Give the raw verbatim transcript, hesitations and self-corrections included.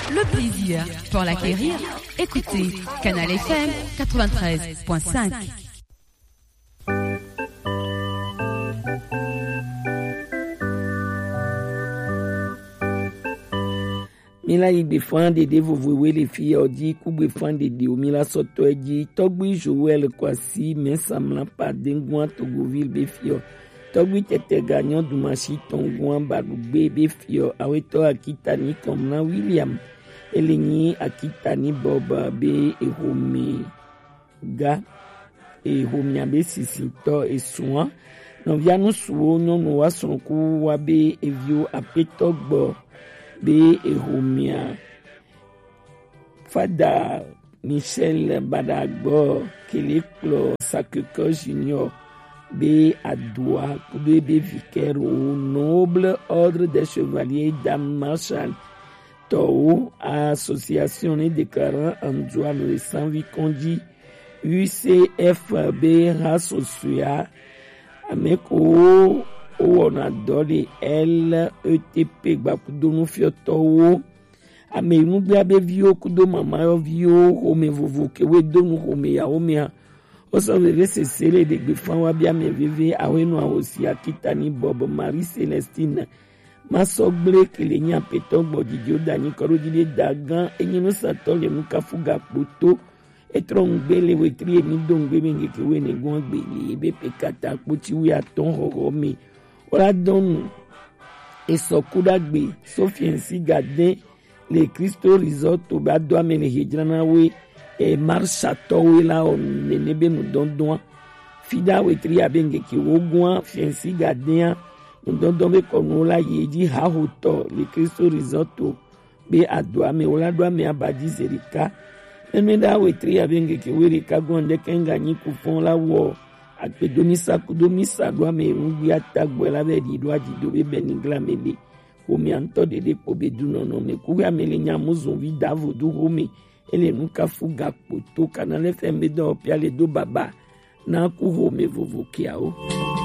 le plaisir pour l'acquérir. Écoutez Canal F M quatre-vingt-treize point cinq. Mila y défend de vous voyez les filles odi coupe défend de de mila soto edi togbi Joël Kwasi mais samla pas dengwa Togoville be fio togbi tete gagnant du machi tongwa barugbe be fio aweto akitani comme na William eleni akitani boba be ehome ga ehomia be sisinto e soin non via nous suo non no wa sonku wa be evio apetogbo be ehomia Fada Michel Badagbo Keleklo Sakeko Junior be Adoua Koudou be vicaire au noble ordre des chevaliers dames marshal Tao association déclarant en droit le sang Vikondi U C F B Rasosuya Ameko o na dole L E T P bakudo no fioto ame mu bia be vio kudo mama yo vio home vovo ke we do no home ya home ya o so ve se sele de gbefan wa bia me veve awe no awosi akitani Bob Marie Celestine masogble kele nya peto gbodidio dani korodile dagan enyi no satole mu kafuga poto etrongbe le wetri emi dongbe menge ke we ne gongbe le be pekata poti wi aton home Ola don et sokudagbe Sofiensi Gadin le Christo risotto ba do amene hijrana we e marchato we la on nenebe mu dondon fida we tri abenge ki wogwan Fiensi Gadin mu dondon be kono la yeji ha hoto le Christo risotto be adwa me ola do me abadi zerika emeda we tri abenge ki we rika gonde kenga ni ku fon la wo akpe domisa kudomisa doa me ngbi atagbola be di doa di do be benigla mele o mi anto de de po be du no no me ku ya mele nya muzon vi davo du home ele nuka fuga poto Canal F M do pia le do baba na ku home vovo kiao.